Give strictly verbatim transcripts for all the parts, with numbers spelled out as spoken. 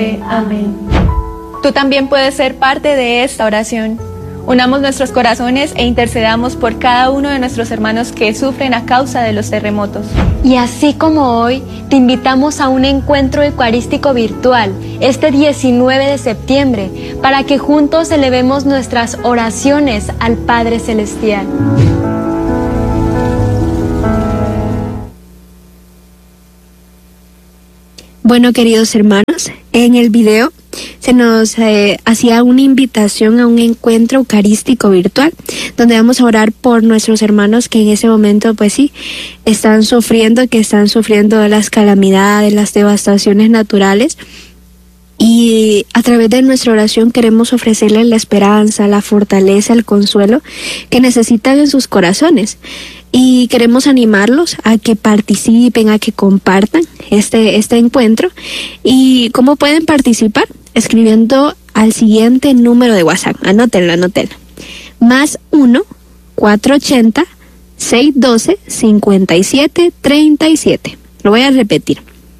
siempre. Amén. Tú también puedes ser parte de esta oración. Unamos nuestros corazones e intercedamos por cada uno de nuestros hermanos que sufren a causa de los terremotos. Y así como hoy, te invitamos a un encuentro eucarístico virtual este diecinueve de septiembre para que juntos elevemos nuestras oraciones al Padre Celestial. Bueno, queridos hermanos, en el video se nos eh, hacía una invitación a un encuentro eucarístico virtual, donde vamos a orar por nuestros hermanos que en ese momento, pues sí, están sufriendo, que están sufriendo de las calamidades, las devastaciones naturales. Y a través de nuestra oración queremos ofrecerles la esperanza, la fortaleza, el consuelo que necesitan en sus corazones. Y queremos animarlos a que participen, a que compartan este, este encuentro. ¿Y cómo pueden participar? Escribiendo al siguiente número de WhatsApp. Anótenlo, anótenlo. Más uno, cuatro ochenta, seiscientos doce, cincuenta y siete, treinta y siete. Lo voy a repetir.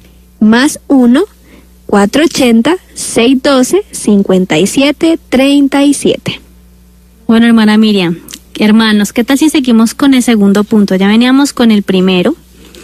Más uno, cuatro ochenta, seiscientos doce, cincuenta y siete, treinta y siete. Bueno, hermana Miriam, hermanos, ¿qué tal si seguimos con el segundo punto? Ya veníamos con el primero.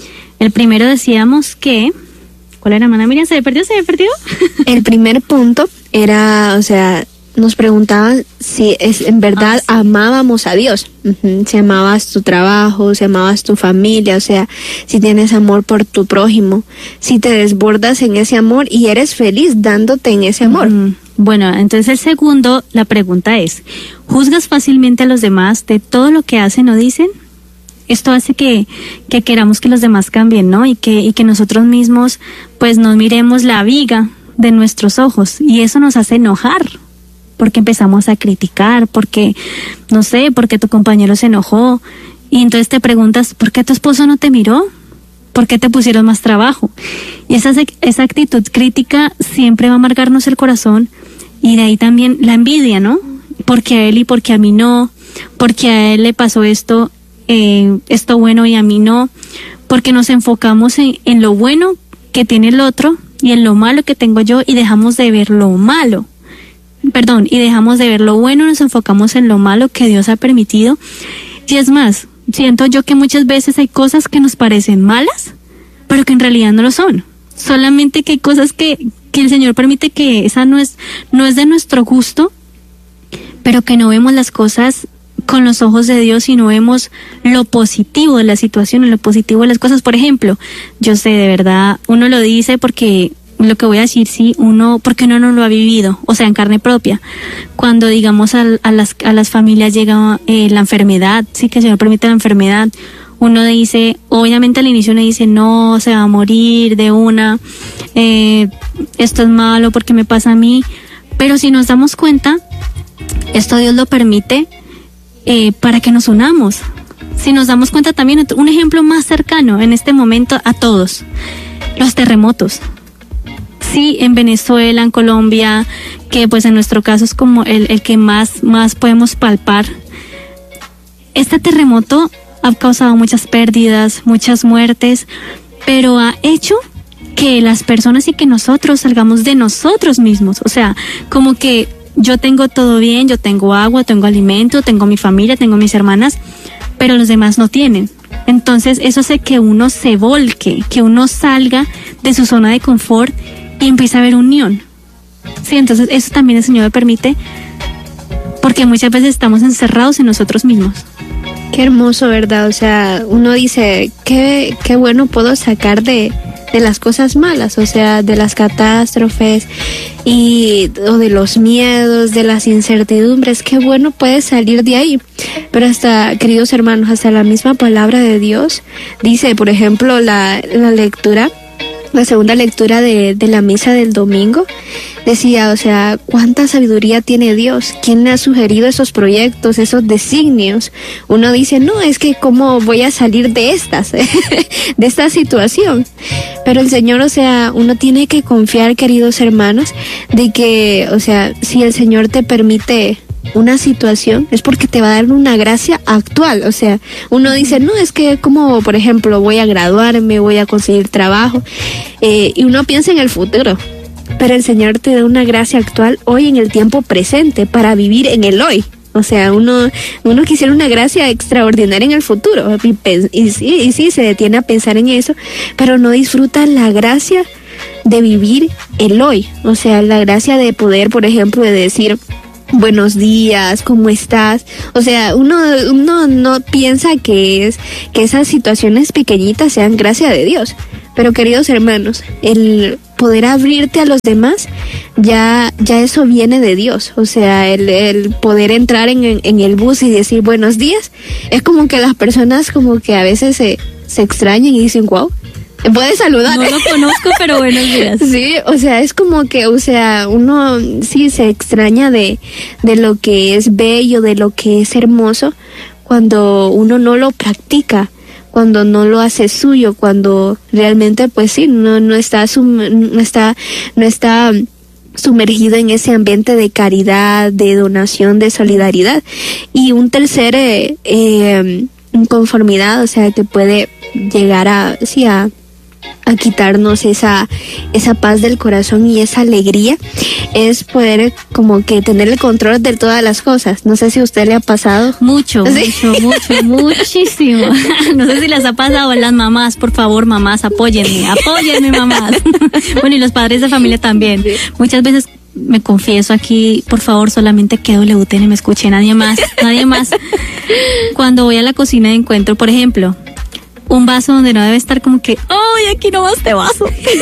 El primero decíamos que... ¿Cuál era, hermana Miriam? ¿Se me perdió? ¿Se me perdió? El primer punto era, o sea, nos preguntaban si es, en verdad ah, sí. amábamos a Dios. Uh-huh. Si amabas tu trabajo, si amabas tu familia, o sea, si tienes amor por tu prójimo, si te desbordas en ese amor y eres feliz dándote en ese amor. Uh-huh. Bueno, entonces el segundo, la pregunta es, ¿juzgas fácilmente a los demás de todo lo que hacen o dicen? Esto hace que, que queramos que los demás cambien, ¿no? Y que, y que nosotros mismos, pues, nos miremos la viga de nuestros ojos. Y eso nos hace enojar, porque empezamos a criticar, porque, no sé, porque tu compañero se enojó. Y entonces te preguntas, ¿por qué tu esposo no te miró? ¿Por qué te pusieron más trabajo? Y esa, esa actitud crítica siempre va a amargarnos el corazón. Y de ahí también la envidia, ¿no? Porque a él y porque a mí no, porque a él le pasó esto, eh, esto bueno y a mí no, porque nos enfocamos en, en lo bueno que tiene el otro y en lo malo que tengo yo y dejamos de ver lo malo. Perdón, y dejamos de ver lo bueno, nos enfocamos en lo malo que Dios ha permitido. Y es más, siento yo que muchas veces hay cosas que nos parecen malas, pero que en realidad no lo son. Solamente que hay cosas que, que el Señor permite que esa no es, no es de nuestro gusto, pero que no vemos las cosas con los ojos de Dios y no vemos lo positivo de la situación, lo positivo de las cosas. Por ejemplo, yo sé, de verdad, uno lo dice porque lo que voy a decir, sí, uno, porque uno no lo ha vivido, o sea, en carne propia. Cuando, digamos, a, a, las, a las familias llega eh, la enfermedad, sí, que el Señor permite la enfermedad, uno dice, obviamente al inicio uno dice, no, se va a morir de una, eh, esto es malo porque me pasa a mí, pero si nos damos cuenta, esto Dios lo permite eh, para que nos unamos. Si nos damos cuenta también, un ejemplo más cercano en este momento a todos, los terremotos. Sí, en Venezuela, en Colombia, que pues en nuestro caso es como el, el que más, más podemos palpar. Este terremoto ha causado muchas pérdidas, muchas muertes, pero ha hecho que las personas y que nosotros salgamos de nosotros mismos. O sea, como que yo tengo todo bien, yo tengo agua, tengo alimento, tengo mi familia, tengo mis hermanas, pero los demás no tienen. Entonces eso hace que uno se volque, que uno salga de su zona de confort y empieza a haber unión. Sí, entonces eso también el Señor me permite, porque muchas veces estamos encerrados en nosotros mismos. Qué hermoso, ¿verdad? O sea, uno dice, qué, qué bueno puedo sacar de, de las cosas malas, o sea, de las catástrofes y o de los miedos, de las incertidumbres, qué bueno puede salir de ahí. Pero hasta, queridos hermanos, hasta la misma palabra de Dios dice, por ejemplo, la, la lectura, la segunda lectura de, de la misa del domingo, decía, o sea, cuánta sabiduría tiene Dios, quién le ha sugerido esos proyectos, esos designios. Uno dice, no, es que cómo voy a salir de estas, de esta situación. Pero el Señor, o sea, uno tiene que confiar, queridos hermanos, de que, o sea, si el Señor te permite una situación, es porque te va a dar una gracia actual. O sea, uno dice, no, es que como, por ejemplo, voy a graduarme, voy a conseguir trabajo, eh, y uno piensa en el futuro. pero el Señor te da una gracia actual hoy en el tiempo presente para vivir en el hoy. O sea, uno, uno quisiera una gracia extraordinaria en el futuro y, y, sí, y sí, se detiene a pensar en eso, pero no disfruta la gracia de vivir el hoy. O sea, la gracia de poder, por ejemplo, de decir buenos días, ¿cómo estás? O sea, uno, uno no piensa que es que esas situaciones pequeñitas sean gracia de Dios. Pero queridos hermanos, el poder abrirte a los demás, ya, ya eso viene de Dios. O sea, el, el poder entrar en, en el bus y decir buenos días, es como que las personas como que a veces se, se extrañan y dicen, wow, puedes saludar. No lo conozco, pero buenos días. Sí, o sea, es como que, o sea, uno sí se extraña de, de lo que es bello, de lo que es hermoso, cuando uno no lo practica, cuando no lo hace suyo, cuando realmente, pues sí, no, no está, sum, no está, no está sumergido en ese ambiente de caridad, de donación, de solidaridad. Y un tercer eh, eh, inconformidad, o sea, que puede llegar a, sí, a a quitarnos esa esa paz del corazón y esa alegría, es poder como que tener el control de todas las cosas. No sé si a usted le ha pasado. Mucho, ¿Sí? mucho, mucho, muchísimo. No sé si les ha pasado a las mamás. Por favor, mamás, apóyenme, apóyenme, mamás. Bueno, y los padres de familia también. Sí. Muchas veces me confieso aquí, por favor, solamente que W T N me escuche, nadie más, nadie más. Cuando voy a la cocina encuentro, por ejemplo, un vaso donde no debe estar, como que, ¡ay, aquí no va este vaso!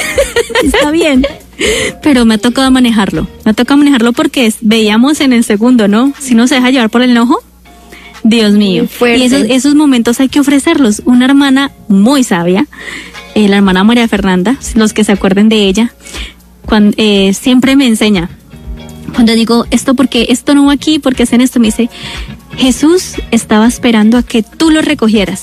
Está bien. Pero me ha tocado manejarlo. Me ha tocado manejarlo porque es, veíamos en el segundo, ¿no? Si no se deja llevar por el enojo, Dios mío. Y esos, esos momentos hay que ofrecerlos. Una hermana muy sabia, eh, la hermana María Fernanda, los que se acuerden de ella, cuando, eh, siempre me enseña. Cuando digo esto, porque esto no va aquí, porque hacen esto, me dice, Jesús estaba esperando a que tú lo recogieras.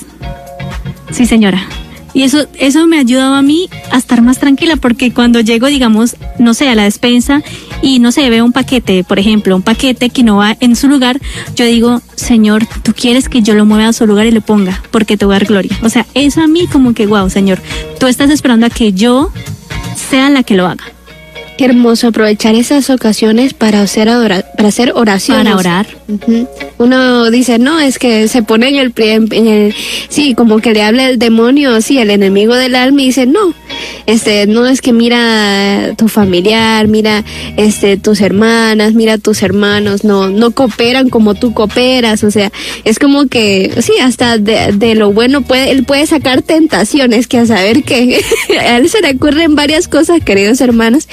Sí, señora. Y eso, eso me ayudaba a mí a estar más tranquila, porque cuando llego, digamos, no sé, a la despensa y no sé, veo un paquete, por ejemplo, un paquete que no va en su lugar, yo digo, Señor, tú quieres que yo lo mueva a su lugar y le ponga, porque te voy a dar gloria. O sea, eso a mí como que, wow, Señor, tú estás esperando a que yo sea la que lo haga. Qué hermoso aprovechar esas ocasiones para hacer, adora, para hacer oraciones. Para orar. Uh-huh. Uno dice, no, es que se pone en el, en el, sí, como que le habla el demonio, sí, el enemigo del alma, y dice, no, este, no, es que mira tu familiar, mira, este, tus hermanas, mira tus hermanos, no, no cooperan como tú cooperas, o sea, es como que, sí, hasta de, de lo bueno puede, él puede sacar tentaciones, que a saber que a él se le ocurren varias cosas, queridos hermanos.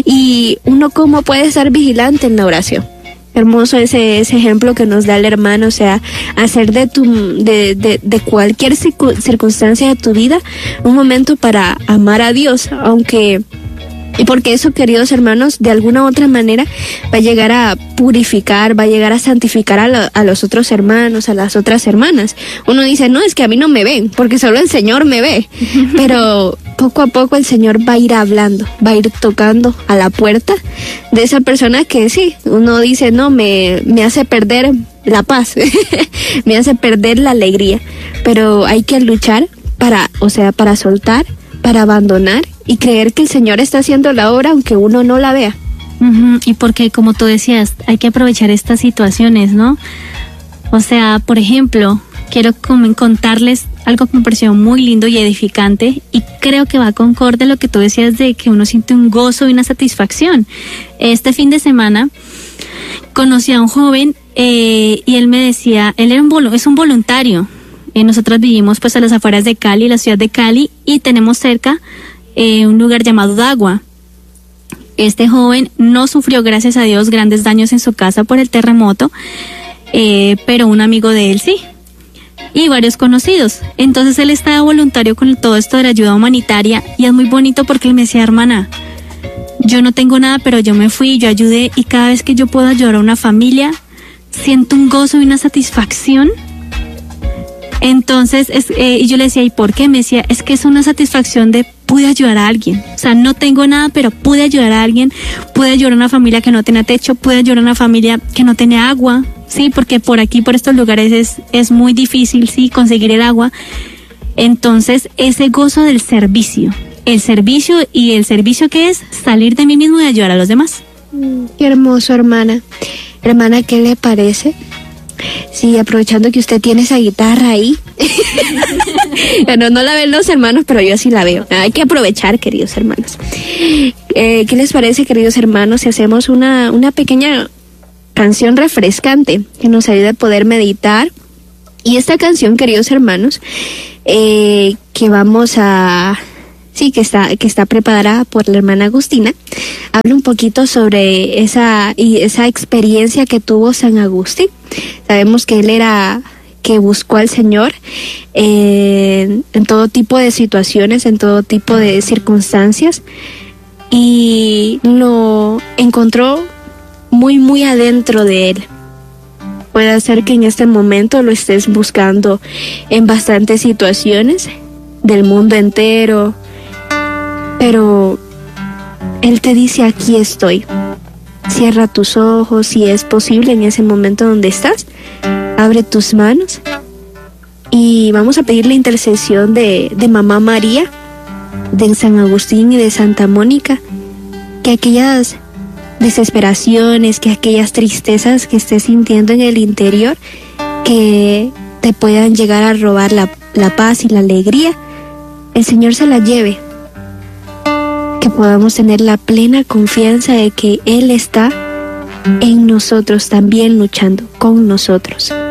Y uno cómo puede estar vigilante en la oración. Hermoso ese, ese ejemplo que nos da el hermano, o sea, hacer de tu, de, de, de cualquier circunstancia de tu vida un momento para amar a Dios, aunque, y porque eso, queridos hermanos, de alguna u otra manera va a llegar a purificar, va a llegar a santificar a, lo, a los otros hermanos, a las otras hermanas. Uno dice, no, es que a mí no me ven, porque solo el Señor me ve, pero poco a poco el Señor va a ir hablando, va a ir tocando a la puerta de esa persona que sí, uno dice, no, me, me hace perder la paz, me hace perder la alegría, pero hay que luchar para, o sea, para soltar, para abandonar y creer que el Señor está haciendo la obra aunque uno no la vea. Uh-huh. Y porque, como tú decías, hay que aprovechar estas situaciones, ¿no? O sea, por ejemplo, quiero contarles algo que me pareció muy lindo y edificante, y creo que va concorde lo que tú decías de que uno siente un gozo y una satisfacción. Este fin de semana conocí a un joven eh, y él me decía, él era un volu- es un voluntario. Eh, nosotros vivimos pues a las afueras de Cali, la ciudad de Cali, y tenemos cerca eh, un lugar llamado Dagua. Este joven no sufrió, gracias a Dios, grandes daños en su casa por el terremoto, eh, pero un amigo de él sí, y varios conocidos. Entonces él estaba voluntario con todo esto de la ayuda humanitaria, y es muy bonito porque él me decía, hermana, yo no tengo nada, pero yo me fui, yo ayudé, y cada vez que yo puedo ayudar a una familia, siento un gozo y una satisfacción. Entonces, es, eh, y yo le decía, ¿y por qué? Me decía, es que es una satisfacción de pude ayudar a alguien. O sea, no tengo nada, pero pude ayudar a alguien, pude ayudar a una familia que no tenía techo, pude ayudar a una familia que no tenía agua, sí, porque por aquí, por estos lugares es, es muy difícil, sí, conseguir el agua. Entonces, ese gozo del servicio, el servicio, y el servicio que es salir de mí mismo y ayudar a los demás. Qué hermoso, hermana. Hermana, ¿qué le parece? Sí, aprovechando que usted tiene esa guitarra ahí. Bueno, no la ven los hermanos, pero yo sí la veo. Hay que aprovechar, queridos hermanos. Eh, ¿Qué les parece, queridos hermanos, si hacemos una, una pequeña canción refrescante que nos ayude a poder meditar? Y esta canción, queridos hermanos, eh, que vamos a... Sí, que está, que está preparada por la hermana Agustina, habla un poquito sobre esa, y esa experiencia que tuvo San Agustín. Sabemos que él era, que buscó al Señor eh, en todo tipo de situaciones, en todo tipo de circunstancias, y lo encontró muy, muy adentro de él. Puede ser que en este momento lo estés buscando en bastantes situaciones del mundo entero, pero Él te dice: aquí estoy. Cierra tus ojos, si es posible, en ese momento donde estás. Abre tus manos y vamos a pedir la intercesión de, de Mamá María, de San Agustín y de Santa Mónica, que aquellas desesperaciones, que aquellas tristezas que estés sintiendo en el interior, que te puedan llegar a robar la, la paz y la alegría, el Señor se la lleve. Que podamos tener la plena confianza de que Él está en nosotros, también luchando con nosotros.